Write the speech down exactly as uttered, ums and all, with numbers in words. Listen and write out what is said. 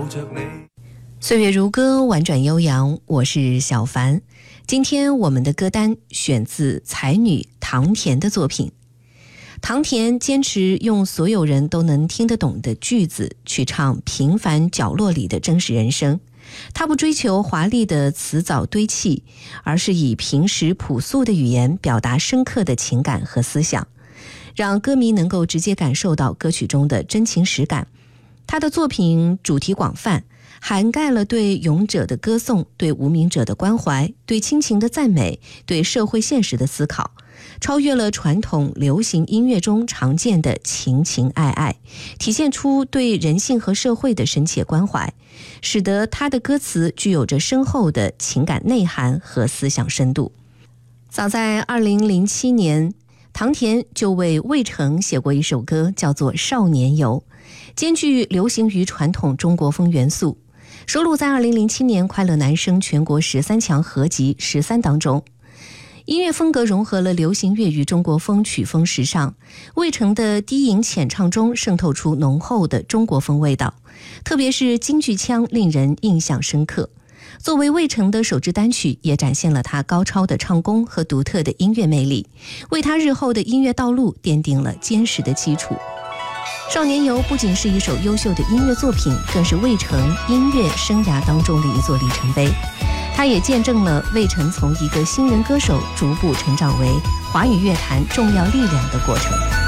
着你。 岁月如歌，婉转悠扬，我是小凡。今天我们的歌单选自才女唐田的作品。唐田坚持用所有人都能听得懂的句子去唱平凡角落里的真实人生。他不追求华丽的词藻堆砌，而是以平实朴素的语言表达深刻的情感和思想，让歌迷能够直接感受到歌曲中的真情实感。他的作品主题广泛，涵盖了对勇者的歌颂，对无名者的关怀，对亲情的赞美，对社会现实的思考，超越了传统流行音乐中常见的情情爱爱，体现出对人性和社会的深切关怀，使得他的歌词具有着深厚的情感内涵和思想深度。早在二零零七年，唐田就为魏成写过一首歌，叫做《少年游》，兼具流行与传统中国风元素，收录在二零零七年快乐男声全国十三强合集十三当中。音乐风格融合了流行乐与中国风曲风时尚，魏成的低吟浅唱中渗透出浓厚的中国风味道，特别是京剧腔令人印象深刻。作为魏成的首支单曲，也展现了他高超的唱功和独特的音乐魅力，为他日后的音乐道路奠定了坚实的基础。少年游不仅是一首优秀的音乐作品，更是魏成音乐生涯当中的一座里程碑。它也见证了魏成从一个新人歌手逐步成长为华语乐坛重要力量的过程。